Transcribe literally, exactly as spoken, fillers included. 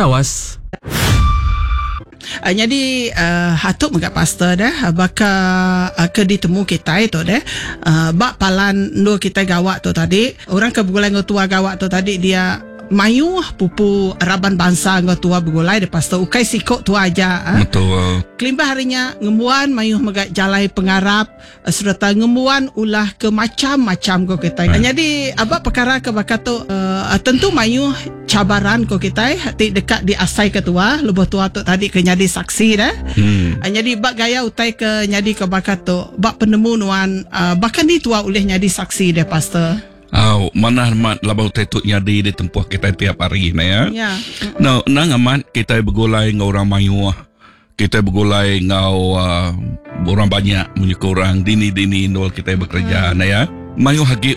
tawas. Uh, jadi uh, hatuk mengkat pastor dah bakal uh, ke ditemu kita itu dah uh, bak palan ndo kita gawat tu tadi orang ke bergulai ngotua gawat tu tadi dia mayu pupu raban bangsa ngotua bergulai de pastor ukai sikok tu aja uh. Betul. Kelimbah harinya ngembuan mayu megak jalai pengarap uh, serta ngembuan ulah ke macam-macam ko kita. Uh, jadi apa perkara ke bakato uh, tentu mayu cabaran ko kita hati dekat di asai ketua lebuh tua tu tadi ke nyadi saksi dah. Hmm. Uh, jadi bak gaya utai ke nyadi ke bakato bak penemu nuan uh, bahkan di tua oleh nyadi saksi deh pastor. Oh, mana mat labau tetut nyadi di tempuh kita tiap hari na ya. Ya. No, nang amat kita bergulai ngau orang mayu. Kita bergulai ngau uh, orang banyak menyukur orang dini-dini nol kita bekerja hmm. na ya. Mayu hagi